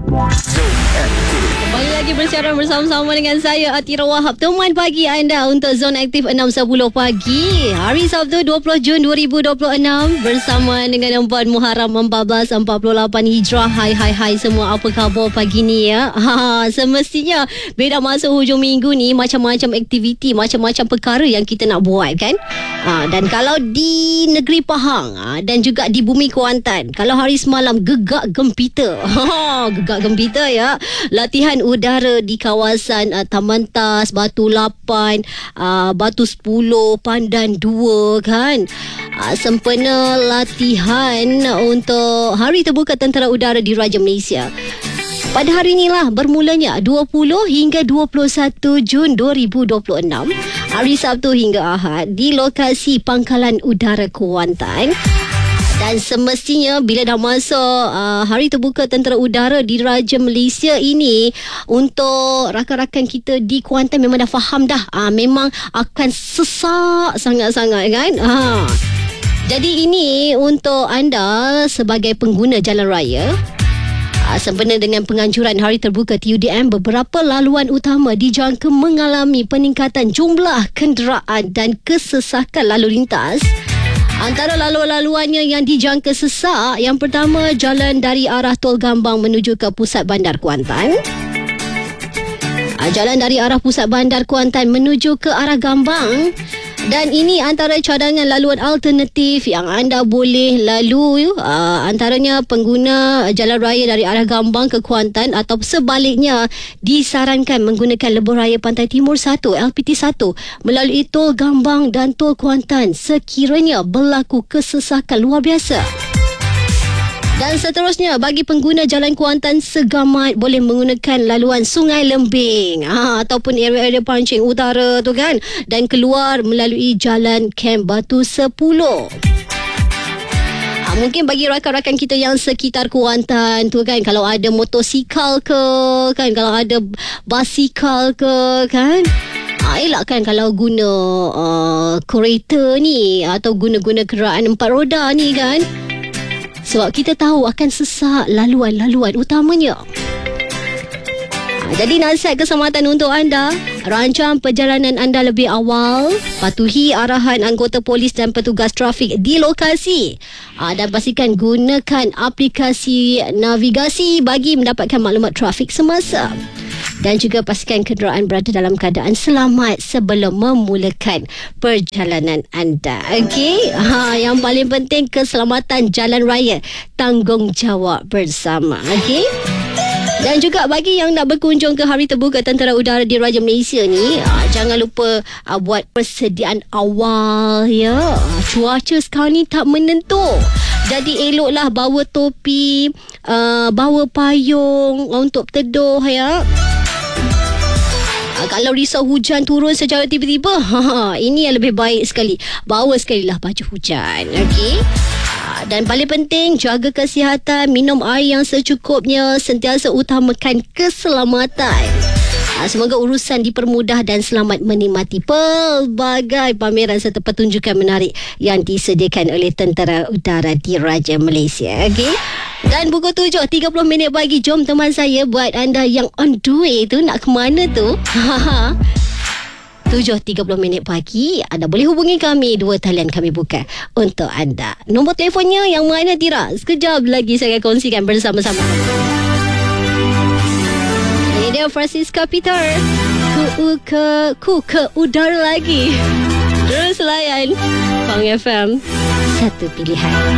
Kembali lagi bersiaran bersama-sama dengan saya Atira Wahab. Teman pagi anda untuk Zona Aktif 6.10 pagi hari Sabtu 20 Jun 2026 bersama dengan 4 Muharram 1448 Hijrah. Hai semua, apa khabar pagi ni ya? Semestinya beda masuk hujung minggu ni, macam-macam aktiviti, macam-macam perkara yang kita nak buat kan. Dan kalau di negeri Pahang dan juga di bumi Kuantan, kalau hari semalam gegak gempita. Gegak gempita ya. Latihan udara di kawasan Taman Tas, Batu 8, Batu 10, Pandan 2 kan. Sempena latihan untuk Hari Terbuka Tentera Udara di Raja Malaysia. Pada hari inilah bermulanya 20 hingga 21 Jun 2026, hari Sabtu hingga Ahad di lokasi Pangkalan Udara Kuantan. Dan semestinya bila dah masuk Hari Terbuka Tentera Udara di Raja Malaysia ini, untuk rakan-rakan kita di Kuantan memang dah faham dah, memang akan sesak sangat-sangat kan. Jadi ini untuk anda sebagai pengguna jalan raya. Sempena dengan penganjuran Hari Terbuka TUDM, beberapa laluan utama dijangka mengalami peningkatan jumlah kenderaan dan kesesakan lalu lintas. Antara laluan-laluannya yang dijangka sesak, yang pertama, jalan dari arah Tol Gambang menuju ke Pusat Bandar Kuantan. Jalan dari arah Pusat Bandar Kuantan menuju ke arah Gambang. Dan ini antara cadangan laluan alternatif yang anda boleh lalu. Antaranya pengguna jalan raya dari arah Gambang ke Kuantan atau sebaliknya disarankan menggunakan Lebuh Raya Pantai Timur 1 LPT 1 melalui Tol Gambang dan Tol Kuantan sekiranya berlaku kesesakan luar biasa. Dan seterusnya, bagi pengguna Jalan Kuantan Segamat boleh menggunakan laluan Sungai Lembing ataupun area-area Pancing Utara tu kan, dan keluar melalui Jalan Kem Batu 10. Mungkin bagi rakan-rakan kita yang sekitar Kuantan tu kan, kalau ada motosikal ke kan, kalau ada basikal ke kan, elakkan kalau guna kereta ni atau guna-guna kenderaan 4 roda ni kan. Sebab kita tahu akan sesak laluan-laluan utamanya. Jadi nasihat keselamatan untuk anda, rancang perjalanan anda lebih awal, patuhi arahan anggota polis dan petugas trafik di lokasi, dan pastikan gunakan aplikasi navigasi bagi mendapatkan maklumat trafik semasa. Dan juga pastikan kenderaan berada dalam keadaan selamat sebelum memulakan perjalanan anda. Okey, yang paling penting keselamatan jalan raya, tanggungjawab bersama. Okey. Dan juga bagi yang nak berkunjung ke Hari Terbuka Tentera Udara di Raja Malaysia ni, jangan lupa buat persediaan awal ya. Cuaca sekarang ni tak menentu. Jadi eloklah bawa topi, bawa payung untuk teduh ya. Kalau risau hujan turun secara tiba-tiba, ini yang lebih baik sekali. Bawa sekali lah baju hujan. Okey. Dan paling penting, jaga kesihatan, minum air yang secukupnya, sentiasa utamakan keselamatan. Semoga urusan dipermudah dan selamat menikmati pelbagai pameran serta pertunjukan menarik yang disediakan oleh Tentera Udara di Raja Malaysia. Okey. Dan pukul 7.30 pagi, jom teman saya buat anda yang on the way tu, nak ke mana tu? 7.30 pagi, anda boleh hubungi kami. 2 talian kami buka untuk anda. Nombor telefonnya yang mana, Tira? Sekejap lagi saya akan kongsikan bersama-sama. Ini dia Francisca Peter. Ku ke udara lagi. Terus layan Pang FM, satu pilihan.